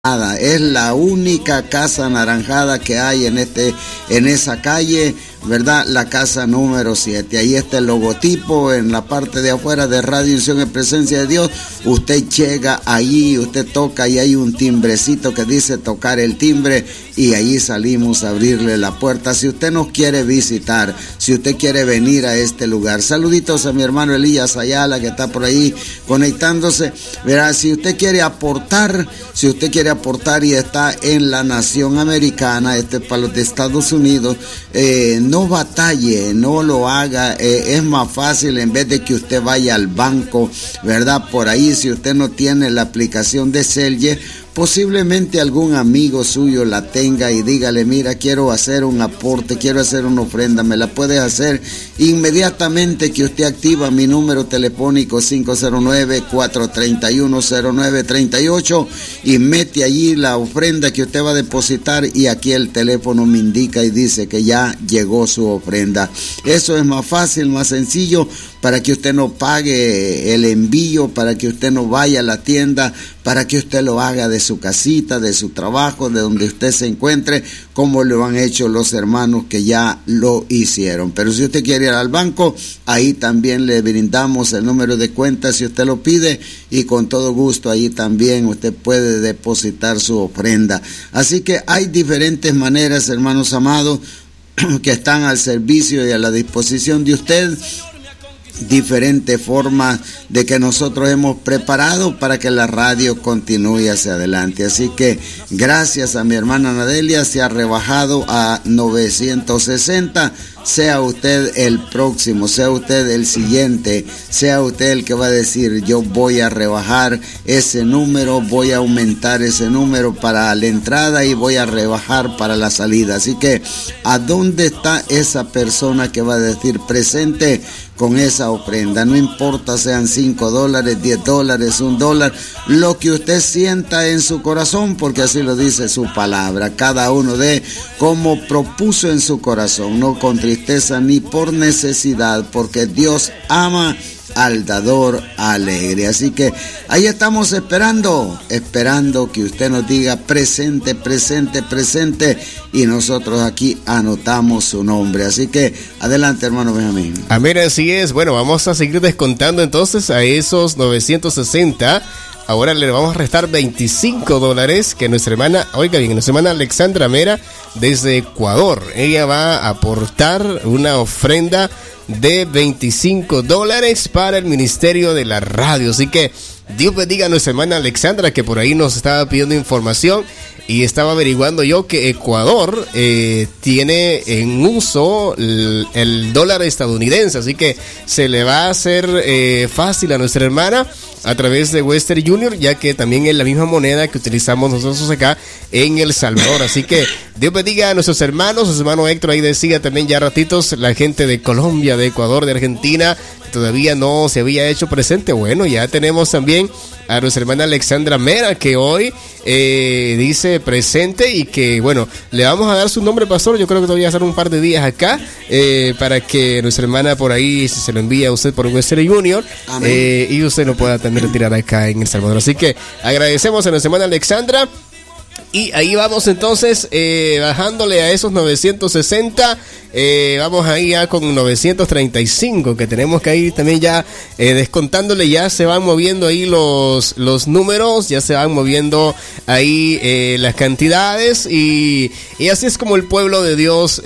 Es la única casa anaranjada que hay en esa calle, ¿verdad? La casa número 7. Ahí está el logotipo en la parte de afuera de Radio Unción en Presencia de Dios. Usted llega allí, usted toca y hay un timbrecito que dice tocar el timbre y allí salimos a abrirle la puerta. Si usted nos quiere visitar, si usted quiere venir a este lugar. Saluditos a mi hermano Elías Ayala que está por ahí conectándose. Verá, si usted quiere aportar y está en la nación americana, para los de Estados Unidos, no batalle, no lo haga, es más fácil en vez de que usted vaya al banco, ¿verdad? Por ahí, si usted no tiene la aplicación de Celje, posiblemente algún amigo suyo la tenga y dígale, mira, quiero hacer un aporte, quiero hacer una ofrenda, me la puede hacer inmediatamente que usted activa mi número telefónico 509-431-0938 y mete allí la ofrenda que usted va a depositar y aquí el teléfono me indica y dice que ya llegó su ofrenda. Eso es más fácil, más sencillo, para que usted no pague el envío, para que usted no vaya a la tienda, para que usted lo haga de su casita, de su trabajo, de donde usted se encuentre, como lo han hecho los hermanos que ya lo hicieron. Pero si usted quiere ir al banco, ahí también le brindamos el número de cuenta si usted lo pide y con todo gusto ahí también usted puede depositar su ofrenda. Así que hay diferentes maneras, hermanos amados, que están al servicio y a la disposición de usted. Diferentes formas de que nosotros hemos preparado para que la radio continúe hacia adelante. Así que gracias a mi hermana Nadelia, se ha rebajado a 960. Sea usted el próximo, sea usted el siguiente, sea usted el que va a decir, yo voy a rebajar ese número, voy a aumentar ese número para la entrada y voy a rebajar para la salida. Así que, ¿a dónde está esa persona que va a decir presente con esa ofrenda? No importa sean $5, $10, $1, lo que usted sienta en su corazón, porque así lo dice su palabra. Cada uno dé como propuso en su corazón, no con tristeza ni por necesidad, porque Dios ama al dador alegre. Así que ahí estamos esperando que usted nos diga presente, presente, presente, y nosotros aquí anotamos su nombre. Así que adelante, hermano Benjamín. Amén, así es. Bueno, vamos a seguir descontando entonces a esos 960. Ahora le vamos a restar $25 que nuestra hermana, oiga bien, nuestra hermana Alexandra Mera desde Ecuador. Ella va a aportar una ofrenda de $25 para el ministerio de la radio. Así que Dios bendiga a nuestra hermana Alexandra, que por ahí nos estaba pidiendo información y estaba averiguando yo que Ecuador tiene en uso el dólar estadounidense, así que se le va a hacer fácil a nuestra hermana a través de Western Junior, ya que también es la misma moneda que utilizamos nosotros acá en El Salvador. Así que Dios bendiga a nuestros hermanos. Su hermano Héctor ahí decía también ya ratitos, la gente de Colombia, de Ecuador, de Argentina, todavía no se había hecho presente. Bueno, ya tenemos también a nuestra hermana Alexandra Mera, que hoy dice presente, y que bueno, le vamos a dar su nombre, pastor. Yo creo que todavía hacer un par de días acá para que nuestra hermana por ahí se lo envíe a usted por Western Junior y usted lo pueda también retirar acá en El Salvador. Así que agradecemos a nuestra hermana Alexandra. Y ahí vamos entonces bajándole a esos 960, vamos ahí ya con 935 que tenemos que ir también ya descontándole. Ya se van moviendo ahí los números, ya se van moviendo ahí las cantidades, y así es como el pueblo de Dios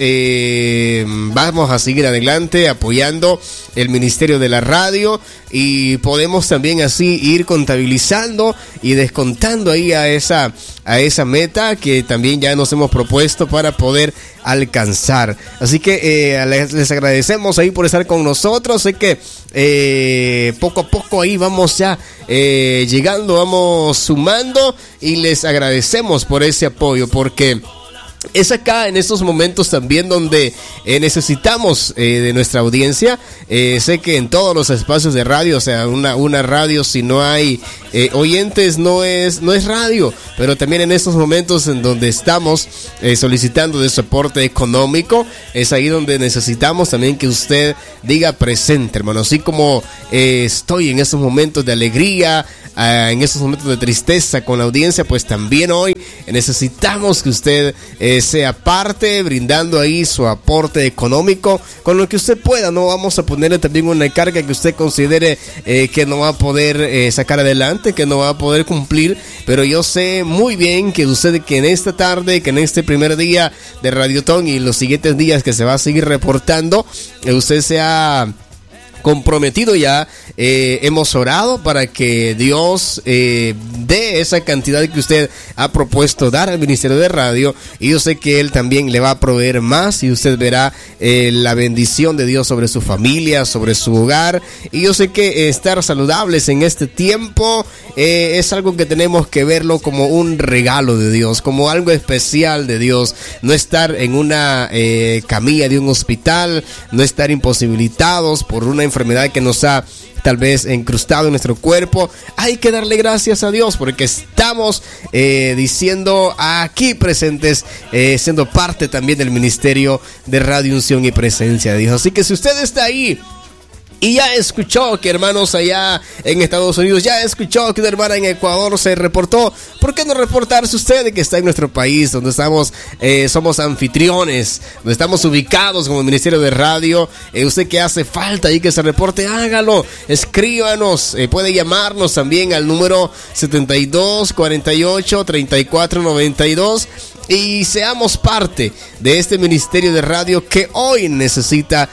vamos a seguir adelante apoyando el ministerio de la radio, y podemos también así ir contabilizando y descontando ahí a esa meta que también ya nos hemos propuesto para poder alcanzar. Así que les agradecemos ahí por estar con nosotros. Sé que poco a poco ahí vamos ya llegando, vamos sumando, y les agradecemos por ese apoyo, porque es acá en estos momentos también donde necesitamos de nuestra audiencia. Sé que en todos los espacios de radio, o sea, una radio, si no hay oyentes, no es radio. Pero también en estos momentos en donde estamos solicitando de soporte económico, es ahí donde necesitamos también que usted diga presente, hermano. Así como estoy en estos momentos de alegría, en esos momentos de tristeza con la audiencia, pues también hoy necesitamos que usted sea parte, brindando ahí su aporte económico con lo que usted pueda. No vamos a ponerle también una carga que usted considere que no va a poder sacar adelante, que no va a poder cumplir, pero yo sé muy bien que usted, que en esta tarde, que en este primer día de Radiotón y los siguientes días que se va a seguir reportando, usted sea comprometido ya. Hemos orado para que Dios dé esa cantidad que usted ha propuesto dar al Ministerio de Radio, y yo sé que Él también le va a proveer más, y usted verá la bendición de Dios sobre su familia, sobre su hogar. Y yo sé que estar saludables en este tiempo es algo que tenemos que verlo como un regalo de Dios, como algo especial de Dios. No estar en una camilla de un hospital, no estar imposibilitados por una enfermedad que nos ha tal vez incrustado en nuestro cuerpo. Hay que darle gracias a Dios porque estamos diciendo aquí presentes, siendo parte también del Ministerio de Radio Unción y Presencia de Dios. Así que si usted está ahí y ya escuchó que hermanos allá en Estados Unidos, ya escuchó que una hermana en Ecuador se reportó, ¿por qué no reportarse usted que está en nuestro país, donde estamos, somos anfitriones, donde estamos ubicados como Ministerio de Radio? Usted que hace falta ahí que se reporte, hágalo, escríbanos, puede llamarnos también al número 72 48 34 92 y seamos parte de este Ministerio de Radio que hoy necesita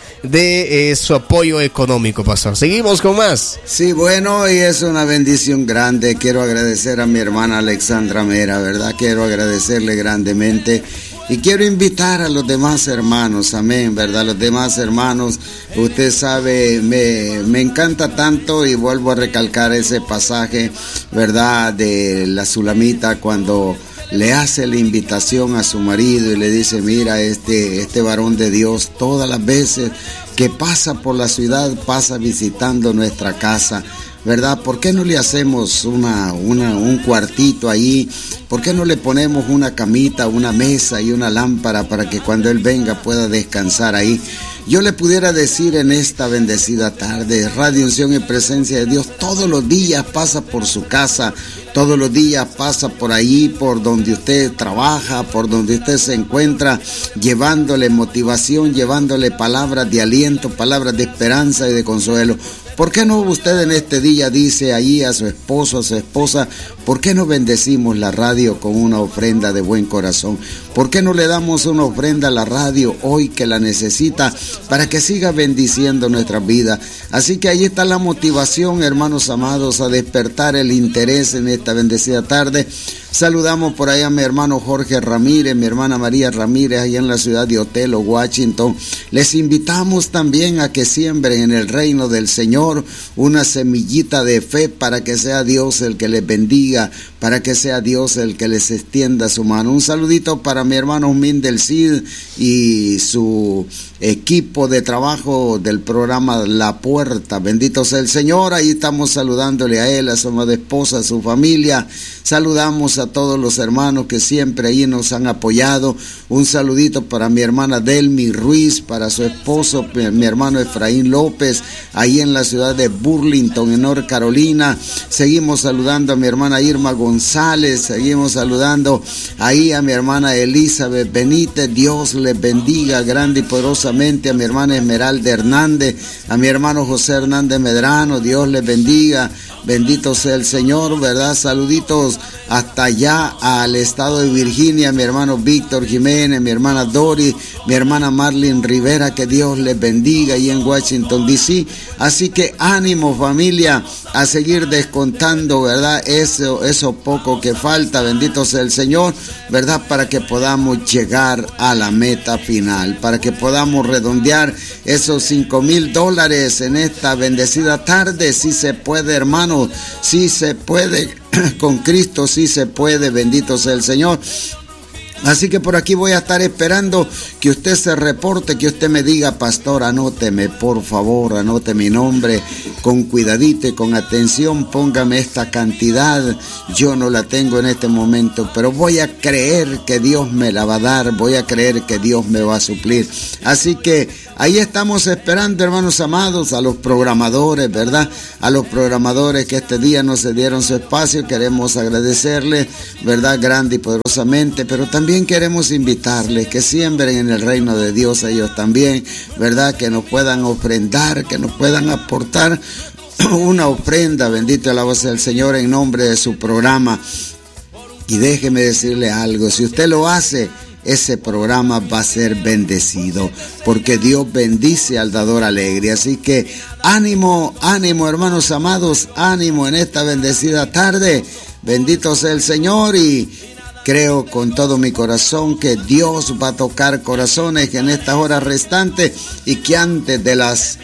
de su apoyo económico, pastor. Seguimos con más. Sí, bueno, y es una bendición grande. Quiero agradecer a mi hermana Alexandra Mera, ¿verdad? Quiero agradecerle grandemente. Y quiero invitar a los demás hermanos, amén, ¿verdad? Los demás hermanos, usted sabe, me encanta tanto, y vuelvo a recalcar ese pasaje, ¿verdad? De la Sulamita, cuando le hace la invitación a su marido y le dice, mira, este varón de Dios, todas las veces que pasa por la ciudad, pasa visitando nuestra casa, ¿verdad? ¿Por qué no le hacemos un cuartito ahí? ¿Por qué no le ponemos una camita, una mesa y una lámpara para que cuando él venga pueda descansar ahí? Yo le pudiera decir en esta bendecida tarde, Radio Unción y Presencia de Dios todos los días pasa por su casa, todos los días pasa por ahí, por donde usted trabaja, por donde usted se encuentra, llevándole motivación, llevándole palabras de aliento, palabras de esperanza y de consuelo. ¿Por qué no usted en este día dice ahí a su esposo, a su esposa, ¿por qué no bendecimos la radio con una ofrenda de buen corazón? ¿Por qué no le damos una ofrenda a la radio hoy que la necesita para que siga bendiciendo nuestra vida? Así que ahí está la motivación, hermanos amados, a despertar el interés en esta bendecida tarde. Saludamos por ahí a mi hermano Jorge Ramírez, mi hermana María Ramírez, allá en la ciudad de Otelo, Washington. Les invitamos también a que siembren en el reino del Señor una semillita de fe para que sea Dios el que les bendiga, para que sea Dios el que les extienda su mano. Un saludito para mi hermano Min del Cid y su equipo de trabajo del programa La Puerta. Bendito sea el Señor. Ahí estamos saludándole a él, a su amada esposa, a su familia. Saludamos a todos los hermanos que siempre ahí nos han apoyado. Un saludito para mi hermana Delmi Ruiz, para su esposo, mi hermano Efraín López, ahí en la ciudad de Burlington, en North Carolina. Seguimos saludando a mi hermana Irma González, seguimos saludando ahí a mi hermana Elizabeth Benítez. Dios les bendiga grande y poderosamente. A mi hermana Esmeralda Hernández, a mi hermano José Hernández Medrano, Dios les bendiga. Bendito sea el Señor, ¿verdad? Saluditos hasta allá al estado de Virginia, mi hermano Víctor Jiménez, mi hermana Doris, mi hermana Marlene Rivera, que Dios les bendiga, y en Washington DC. Así que ánimo, familia, a seguir descontando, ¿verdad? Eso poco que falta, bendito sea el Señor, ¿verdad? Para que podamos llegar a la meta final, para que podamos redondear esos $5,000 en esta bendecida tarde. Sí se puede, hermano, sí se puede. Con Cristo sí se puede, bendito sea el Señor. Así que por aquí voy a estar esperando que usted se reporte, que usted me diga, pastor, anóteme, por favor, anote mi nombre con cuidadito y con atención, póngame esta cantidad, yo no la tengo en este momento, pero voy a creer que Dios me la va a dar, voy a creer que Dios me va a suplir. Así que ahí estamos esperando, hermanos amados, a los programadores, ¿verdad? A los programadores que este día nos cedieron su espacio, queremos agradecerles, ¿verdad? Grande y poderosamente, pero también queremos invitarles que siembren en el reino de Dios ellos también, ¿verdad? Que nos puedan ofrendar, que nos puedan aportar una ofrenda, bendito y alabado sea el Señor, en nombre de su programa. Y déjeme decirle algo, si usted lo hace, ese programa va a ser bendecido, porque Dios bendice al dador alegre. Así que ánimo, ánimo, hermanos amados, ánimo en esta bendecida tarde. Bendito sea el Señor, y creo con todo mi corazón que Dios va a tocar corazones en estas horas restantes, y que antes de las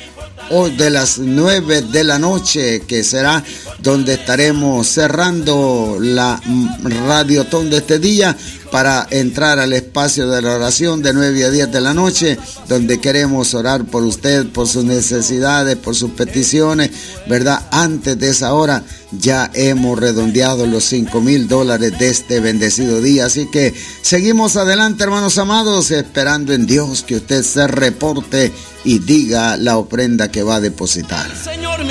9 de la noche, que será donde estaremos cerrando la radiotón de este día, para entrar al espacio de la oración de 9 a 10 de la noche, donde queremos orar por usted, por sus necesidades, por sus peticiones, ¿verdad? Antes de esa hora ya hemos redondeado los $5,000 de este bendecido día. Así que seguimos adelante, hermanos amados, esperando en Dios que usted se reporte y diga la ofrenda que va a depositar.